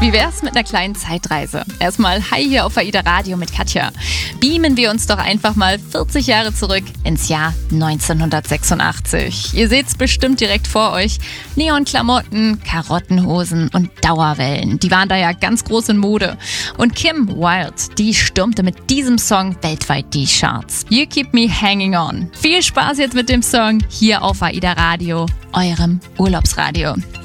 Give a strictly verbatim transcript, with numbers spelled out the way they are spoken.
Wie wär's mit einer kleinen Zeitreise? Erstmal hi hier auf AIDA Radio mit Katja. Beamen wir uns doch einfach mal vierzig Jahre zurück ins Jahr neunzehnhundertsechsundachtzig. Ihr seht's bestimmt direkt vor euch. Neonklamotten, Karottenhosen und Dauerwellen. Die waren da ja ganz groß in Mode. Und Kim Wilde, die stürmte mit diesem Song weltweit die Charts. You Keep Me Hanging On. Viel Spaß jetzt mit dem Song hier auf AIDA Radio, eurem Urlaubsradio.